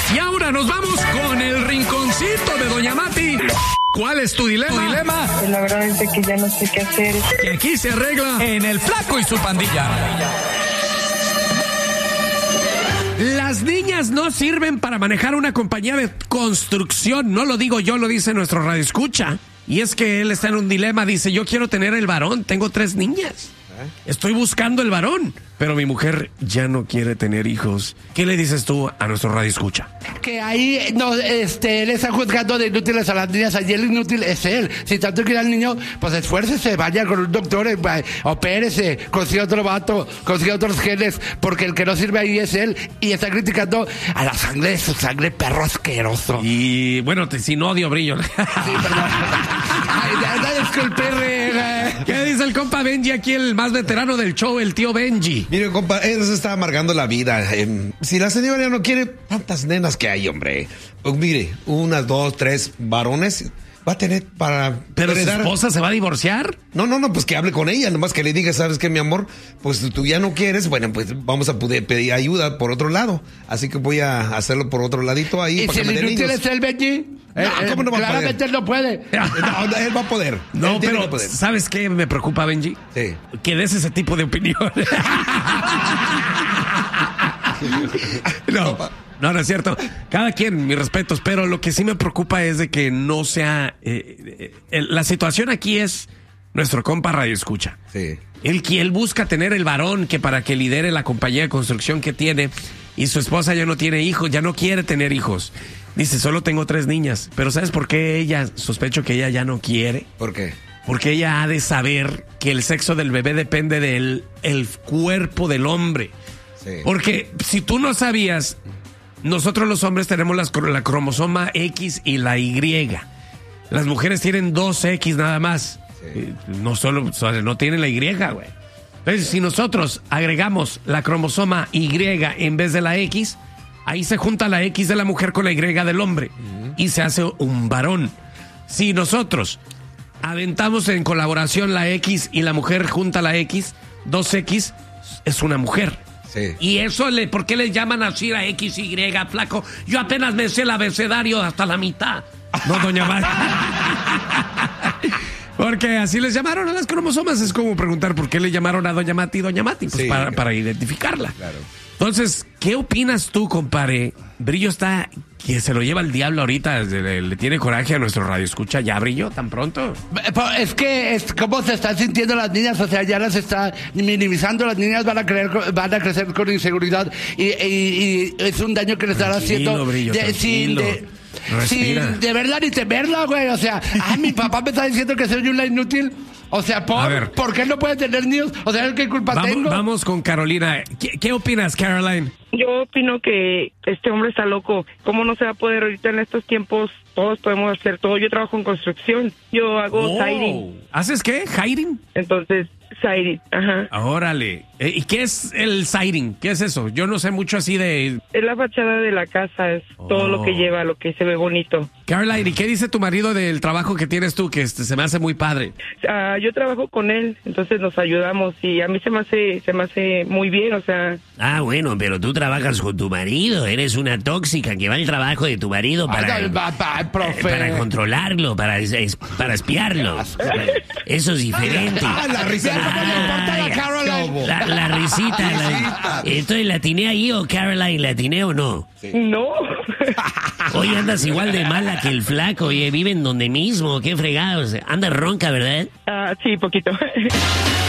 Y ahora nos vamos con el rinconcito de Doña Mati. ¿Cuál es tu dilema? Pues la verdad es de que ya no sé qué hacer. Que aquí se arregla en El Flaco y su pandilla. Las niñas no sirven para manejar una compañía de construcción. No lo digo yo, lo dice nuestro radioescucha. Y es que él está en un dilema. Dice, yo quiero tener el varón. Tengo 3 niñas. Estoy buscando el varón, pero mi mujer ya no quiere tener hijos. ¿Qué le dices tú a nuestro radioescucha? Que ahí no, él está juzgando de inútiles a las niñas. Allí el inútil es él. Si tanto quiere al niño, pues esfuércese, vaya con un doctor, opérese, consiga otro vato, consiga otros genes, porque el que no sirve ahí es él. Y está criticando a la sangre de su sangre, perro asqueroso. Y bueno, sin odio, brillo. Sí, perdón. Ay, ya disculpe, rega. ¿Qué dice el compa Benji aquí, el más veterano del show, el tío Benji? Mire, compa, él se está amargando la vida. Si la señora ya no quiere, tantas nenas que hay, hombre. Pues mire, 1, 2, 3 varones va a tener para... ¿Pero su esposa se va a divorciar? No, pues que hable con ella, nomás que le diga, ¿sabes qué, mi amor? Pues tú ya no quieres, bueno, pues vamos a poder pedir ayuda por otro lado. Así que voy a hacerlo por otro ladito ahí. ¿Y para si que el me inútil niños. es el Benji? ¿Cómo no va a poder? Claramente él no puede. No, él va a poder. No, Él tiene pero que poder. ¿sabes qué me preocupa, Benji? Sí. Que des ese tipo de opinión. No es cierto. Cada quien, mis respetos, pero lo que sí me preocupa es de que no sea... la situación aquí es nuestro compa Radio Escucha. Sí. Él busca tener el varón que para que lidere la compañía de construcción que tiene, y su esposa ya no tiene hijos, ya no quiere tener hijos. Dice, solo tengo 3 niñas. Pero ¿sabes por qué ella, sospecho que ella ya no quiere? ¿Por qué? Porque ella ha de saber que el sexo del bebé depende del el cuerpo del hombre. Sí. Porque si tú no sabías, nosotros los hombres tenemos la cromosoma X y la Y. Las mujeres tienen 2X nada más. Sí. No tienen la Y, güey. Entonces, si nosotros agregamos la cromosoma Y en vez de la X, ahí se junta la X de la mujer con la Y del hombre y se hace un varón. Si nosotros aventamos en colaboración la X y la mujer junta la X, 2X es una mujer. Sí. Y eso, ¿por qué le llaman así a XY, flaco? Yo apenas me sé el abecedario hasta la mitad. No, doña Mati. Porque así les llamaron a las cromosomas. Es como preguntar por qué le llamaron a doña Mati. Pues sí, para identificarla. Claro. Entonces, ¿qué opinas tú, compadre? Brillo está que se lo lleva el diablo ahorita. Le tiene coraje a nuestro radio. Escucha ya, Brillo, tan pronto. Es que es como se están sintiendo las niñas. O sea, ya las está minimizando. Las niñas van a crecer con inseguridad. Y es un daño que le están haciendo. Brillo, sin de verdad ni temerla, güey. O sea, mi papá me está diciendo que soy una inútil. O sea, ¿por qué no puede tener niños? O sea, ¿qué culpa tengo? Vamos con Carolina. ¿Qué opinas, Caroline? Yo opino que este hombre está loco. ¿Cómo no se va a poder ahorita en estos tiempos? Todos podemos hacer todo. Yo trabajo en construcción. Yo hago siding. ¿Haces qué? ¿Hiding? Entonces, siding, ajá. Órale. ¿Y qué es el siding? ¿Qué es eso? Yo no sé mucho así de... Es la fachada de la casa, es todo lo que lleva, lo que se ve bonito. Caroline, ¿y qué dice tu marido del trabajo que tienes tú? Que se me hace muy padre. Yo trabajo con él, entonces nos ayudamos y a mí se me hace muy bien, o sea... Ah, bueno, pero tú trabajas con tu marido, eres una tóxica que va al trabajo de tu marido para controlarlo, para espiarlo. Eso es diferente. La risa. La risita. Entonces, ¿la atiné ahí o Caroline la atiné o no? Sí. No. Hoy andas igual de mala que el flaco, oye, viven donde mismo, qué fregados. Andas ronca, ¿verdad? Sí, poquito.